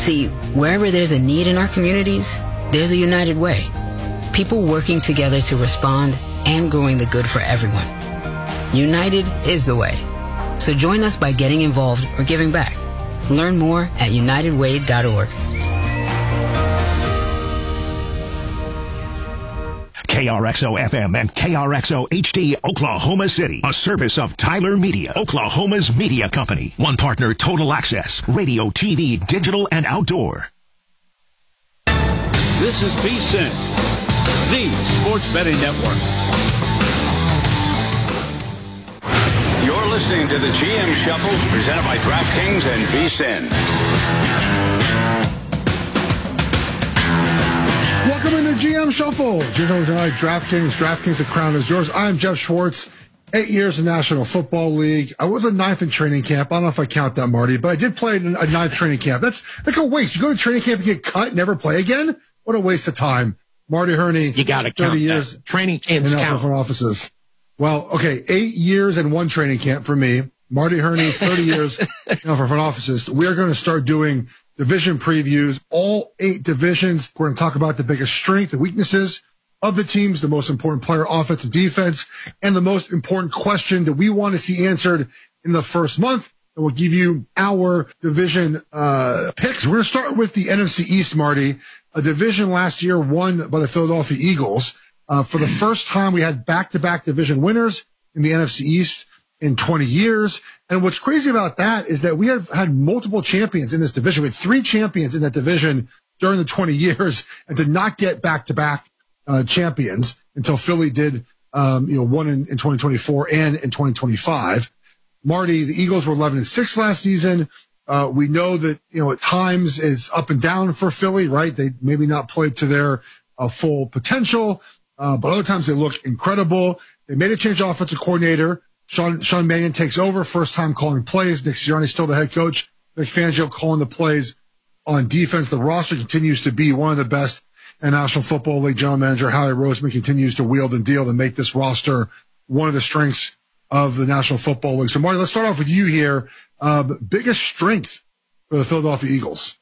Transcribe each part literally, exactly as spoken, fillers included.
See, wherever there's a need in our communities, there's a United Way. People working together to respond and growing the good for everyone. United is the way. So join us by getting involved or giving back. Learn more at united way dot org. K R X O F M and K R X O H D Oklahoma City, a service of Tyler Media, Oklahoma's media company. One partner, Total Access, radio, T V, digital, and outdoor. This is VSiN, the sports betting network. You're listening to the G M Shuffle, presented by DraftKings and VSiN. Welcome into G M Shuffle. G M tonight, DraftKings, DraftKings, the crown is yours. I'm Jeff Schwartz, eight years in National Football League. I was a ninth in training camp. I don't know if I count that, Marty, but I did play in a ninth training camp. That's like a waste. You go to training camp and get cut, never play again? What a waste of time. Marty Herney, you got to count thirty years that. Training camps in count. front offices. Well, okay, eight years and one training camp for me. Marty Herney, thirty years in front offices. We are going to start doing division previews, all eight divisions. We're going to talk about the biggest strengths and weaknesses of the teams, the most important player, offense and defense, and the most important question that we want to see answered in the first month. And we'll give you our division uh picks. We're going to start with the N F C East, Marty, a division last year won by the Philadelphia Eagles. Uh, for the first time, we had back-to-back division winners in the N F C East in twenty years. And what's crazy about that is that we have had multiple champions in this division. We had three champions in that division during the twenty years and did not get back-to-back uh, champions until Philly did, um, you know, one in, in twenty twenty-four and in twenty twenty-five. Marty, the Eagles were eleven and six last season. Uh, we know that, you know, at times it's up and down for Philly, right? They maybe not played to their uh, full potential, uh, but other times they look incredible. They made a change of offensive coordinator. Sean, Sean Mannion takes over, first time calling plays. Nick Sirianni still the head coach. Vic Fangio calling the plays on defense. The roster continues to be one of the best, and National Football League general manager Howie Roseman continues to wield and deal to make this roster one of the strengths of the National Football League. So, Marty, let's start off with you here. Uh, biggest strength for the Philadelphia Eagles?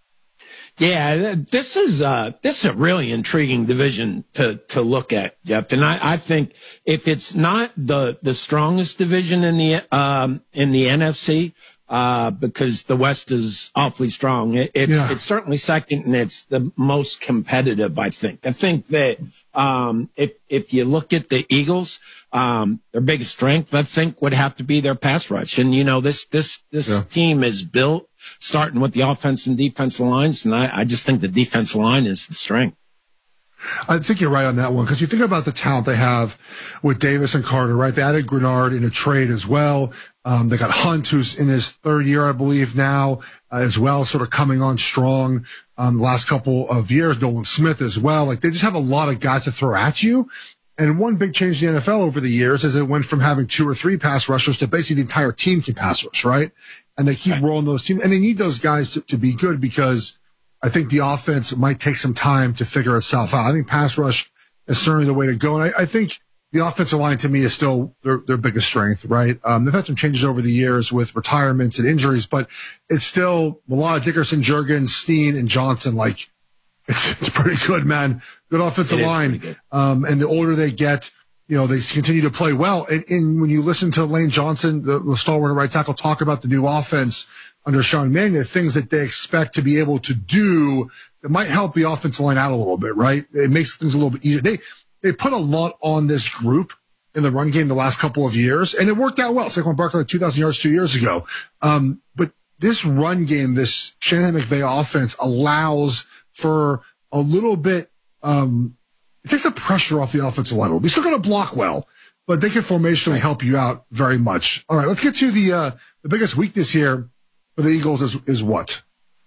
Yeah, this is uh this is a really intriguing division to to look at, Jeff. And I, I think if it's not the the strongest division in the um in the N F C, uh, because the West is awfully strong, it, it's yeah. it's certainly second, and it's the most competitive. I think. I think that um if if you look at the Eagles, um their biggest strength, I think, would have to be their pass rush. And you know, this this this yeah. team is built starting with the offense and defensive lines, and I, I just think the defensive line is the strength. I think you're right on that one, because you think about the talent they have with Davis and Carter, right? They added Grenard in a trade as well. Um, they got Hunt, who's in his third year, I believe, now uh, as well, sort of coming on strong um, the last couple of years. Nolan Smith as well. Like, they just have a lot of guys to throw at you. And one big change in the N F L over the years is it went from having two or three pass rushers to basically the entire team can pass rush, right? And they keep rolling those teams, and they need those guys to, to be good, because I think the offense might take some time to figure itself out. I think pass rush is certainly the way to go. And I, I think the offensive line, to me, is still their, their biggest strength, right? Um, they've had some changes over the years with retirements and injuries, but it's still a lot of Dickerson, Juergens, Steen, and Johnson. Like, it's, it's pretty good, man. Good offensive line. Um, and the older they get, you know, they continue to play well. And, and when you listen to Lane Johnson, the, the stalwart right tackle, talk about the new offense under Sean Mannion, the things that they expect to be able to do that might help the offensive line out a little bit, right? It makes things a little bit easier. They, they put a lot on this group in the run game the last couple of years, and it worked out well. Saquon Barkley, two thousand yards two years ago. Um, but this run game, this Shanahan McVay offense allows for a little bit, um, it takes the pressure off the offensive line. They're still going to block well, but they can formationally help you out very much. All right, let's get to the uh, the biggest weakness here for the Eagles is is what?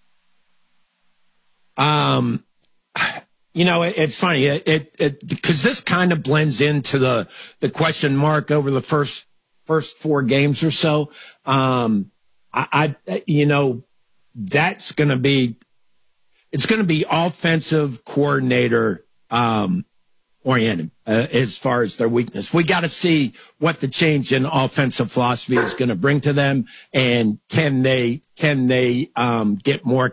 Um, you know, it, it's funny, it it, it because this kind of blends into the the question mark over the first first four games or so. Um, I, I you know, that's going to be it's going to be offensive coordinator um, oriented uh, as far as their weakness. We got to see what the change in offensive philosophy is going to bring to them, and can they can they um, get more